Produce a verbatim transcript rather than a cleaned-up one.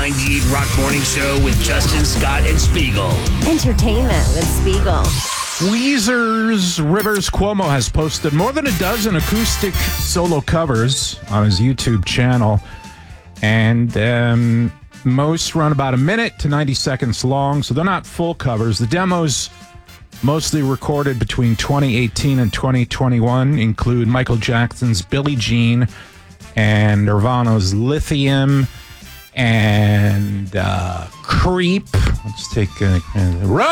ninety-eight Rock Morning Show with Justin, Scott, and Spiegel. Entertainment with Spiegel. Weezer's Rivers Cuomo has posted more than a dozen acoustic solo covers on his YouTube channel. And um, most run about a minute to ninety seconds long, so they're not full covers. The demos, mostly recorded between twenty eighteen and twenty twenty-one, include Michael Jackson's Billie Jean and Nirvana's Lithium and uh, Creep. Let's take a, a run.